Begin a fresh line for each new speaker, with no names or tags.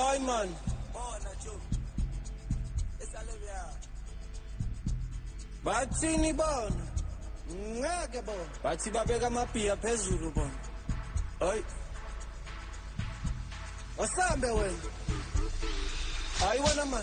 Hayi man. Bathini bona? Ngeke bona. Bathi babeka amabhiya phezulu bona. Hayi. Wasambe wena. Hayi wena man.